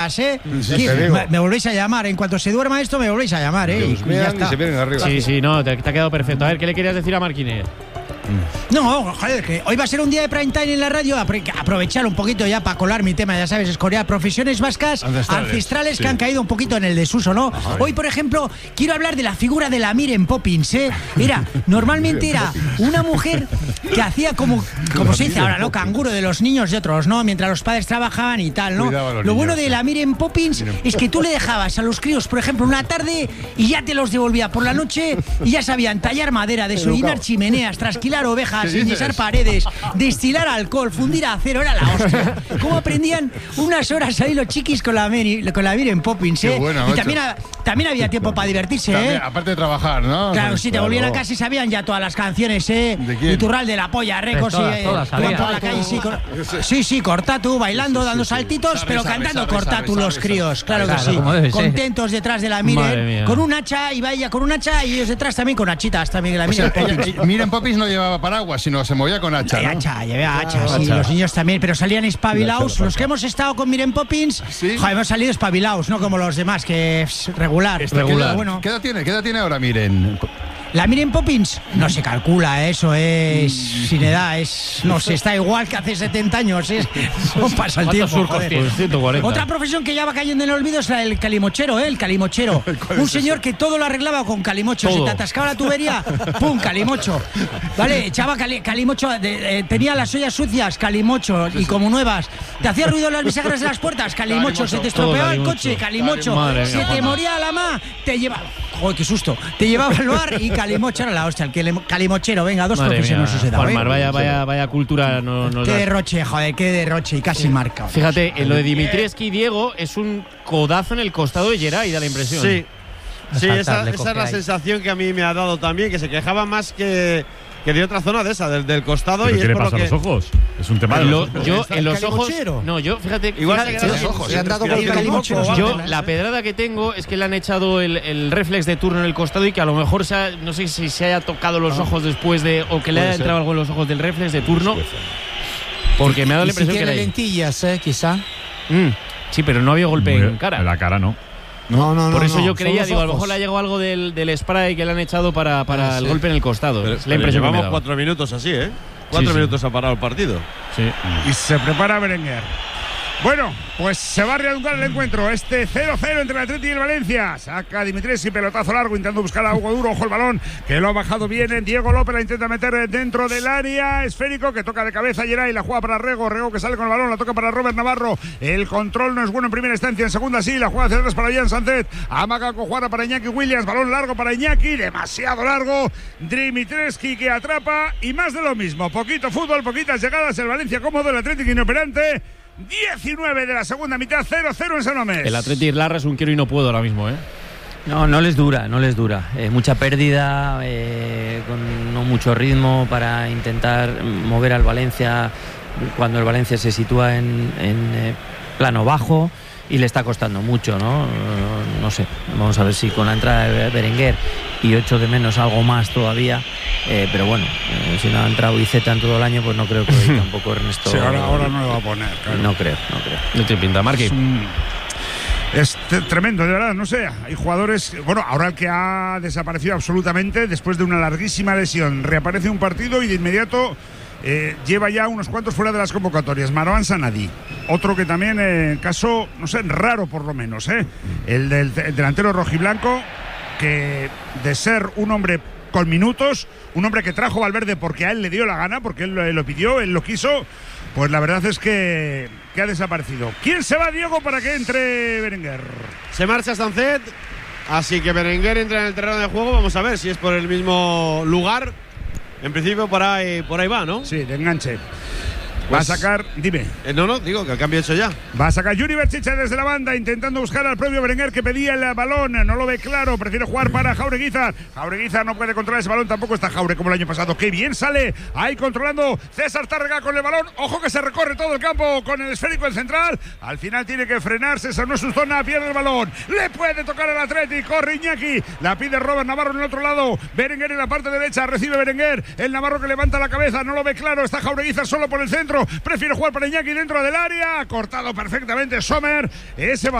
Me volvéis a llamar. En cuanto se duerma esto, me volvéis a llamar, y ya está. Se vienen arriba. Sí, no, te ha quedado perfecto. A ver, ¿qué le querías decir a Marquines? No, joder, que hoy va a ser un día de prime time en la radio. Aprovechar un poquito ya para colar mi tema, ya sabes, escorear profesiones vascas ancestrales que han caído un poquito en el desuso, ¿no? Hoy, por ejemplo, quiero hablar de la figura de la Miren Poppins, ¿eh? Normalmente era una mujer que hacía como se dice ahora, ¿no? Canguro de los niños de otros, ¿no? Mientras los padres trabajaban y tal, ¿no? Lo bueno de la Miren Poppins es que tú le dejabas a los críos, por ejemplo, una tarde y ya te los devolvía por la noche y ya sabían tallar madera, desollinar chimeneas, trasquilar ovejas, enyesar paredes, destilar alcohol, fundir acero, era la hostia. ¿Cómo aprendían unas horas ahí los chiquis con la Miren Poppins, eh? Bueno, y también había tiempo para divertirse, también, ¿eh? Aparte de trabajar, ¿no? Claro, sí, te volvían a casa y sabían ya todas las canciones, ¿eh? ¿De quién? Iturral de la Polla, Recos, todas por la calle, sí, Cortatu, bailando, dando saltitos, pero cantando Cortatu los críos, claro que sí. Contentos detrás de la Miren, con un hacha, y vaya con un hacha, y ellos detrás también con hachitas, también la Miren Poppins. Miren Poppins no llevaba paraguas, sino se movía con hacha, ¿no? Llevaba hacha, sí, los niños también, pero salían espabilados. Los que hemos estado con Miren Poppins, joder, hemos salido espabilados, no como los demás, que es regular. Bueno. ¿Qué edad tiene ahora Miren? La Miren Poppins no se calcula, eso es sin edad, no sé, está igual que hace 70 años, no pasa el tiempo. Pues 140. Otra profesión que ya va cayendo en el olvido es la del calimochero, el calimochero. Un señor que todo lo arreglaba con calimocho, se te atascaba la tubería, pum, calimocho. Vale, echaba calimocho, tenía las ollas sucias, calimocho, y como nuevas. Te hacía ruido las bisagras de las puertas, calimocho, se te estropeaba el coche, calimocho, se te moría la mamá, te lleva... Joder, qué susto. Te llevaba al bar y calimocho era la hostia. El calimochero, venga, dos profesiones se da. Juanmar, vaya cultura. Qué derroche, joder, qué derroche. Y casi marca. Fíjate, lo de Dimitrievski, Diego, es un codazo en el costado de Geray, da la impresión. Sí, esa es la sensación que a mí me ha dado también, que se quejaba más que de otra zona de esa, del costado. ¿Pero y qué le pasa a los ojos? Es un tema de los ojos. Yo en los ojos. No, yo, fíjate. Igual fíjate, los ojos. Le han dado con el calimocho. Yo, la pedrada que tengo es que le han echado el reflex de turno en el costado y que a lo mejor no sé si se haya tocado los ojos después de. O que le haya entrado algo en los ojos del reflex de turno. Porque me ha dado la impresión que tiene lentillas, quizá. Sí, pero no había golpe en cara. En la cara no. No. Por eso yo creía, digo, a lo mejor le ha llegado algo del spray que le han echado para el golpe en el costado. Pero, la impresión llevamos 4 minutos así, ¿eh? 4 minutos ha parado el partido. Sí. Y se prepara Berenguer. Bueno, pues se va a reanudar el encuentro. 0-0 entre el Atleti y el Valencia. Saca Dimitrievski, pelotazo largo, intentando buscar a Hugo Duro. Ojo el balón, que lo ha bajado bien. Diego López la intenta meter dentro del área. Esférico, que toca de cabeza Geray, la juega para Rego que sale con el balón, la toca para Robert Navarro. El control no es bueno en primera instancia, en segunda sí. La juega hacia atrás para Jan Sánchez. Amaga Cojuara para Iñaki Williams. Balón largo para Iñaki, demasiado largo. Dimitrievski que atrapa y más de lo mismo. Poquito fútbol, poquitas llegadas. El Valencia cómodo, el Atlético inoperante. 19 de la segunda mitad, 0-0 en San Mamés. El Atleti Irlarra es un quiero y no puedo ahora mismo, ¿eh? No les dura. Mucha pérdida, con no mucho ritmo para intentar mover al Valencia cuando el Valencia se sitúa en plano bajo y le está costando mucho, ¿no? No sé, vamos a ver si con la entrada de Berenguer y 8 de menos algo más todavía, pero bueno, si no ha entrado Iceta en todo el año, pues no creo que tampoco Ernesto. Sí, ahora no lo va a poner, claro. No creo. No te pinta, Marqui. Es tremendo, de verdad, no sé. Hay jugadores. Bueno, ahora el que ha desaparecido absolutamente después de una larguísima lesión, reaparece un partido y de inmediato lleva ya unos cuantos fuera de las convocatorias. Marwan Sanadi, otro que también, caso, no sé, raro por lo menos, el del delantero rojiblanco, que de ser un hombre con minutos, un hombre que trajo Valverde porque a él le dio la gana, porque él lo pidió, él lo quiso, pues la verdad es que ha desaparecido. ¿Quién se va, Diego, para que entre Berenguer? Se marcha Sánchez, así que Berenguer entra en el terreno de juego. Vamos a ver si es por el mismo lugar. En principio por ahí va, ¿no? Sí, de enganche. Va a sacar, dime. No, digo que el cambio hecho ya. Va a sacar Yuri Berchiche desde la banda, intentando buscar al propio Berenguer, que pedía el balón. No lo ve claro, prefiere jugar para Jaureguizar. Jaureguizar no puede controlar ese balón, tampoco está Jaure como el año pasado. ¡Qué bien sale! Ahí controlando César Tárrega con el balón. Ojo que se recorre todo el campo con el esférico en central. Al final tiene que frenar, César no es su zona, pierde el balón. Le puede tocar al Atleti, corre Iñaki. La pide Robert Navarro en el otro lado. Berenguer en la parte derecha, recibe Berenguer. El Navarro que levanta la cabeza, no lo ve claro. Está Jaureguizar solo por el centro. Prefiero jugar para Iñaki dentro del área. Ha cortado perfectamente Sommer. Ese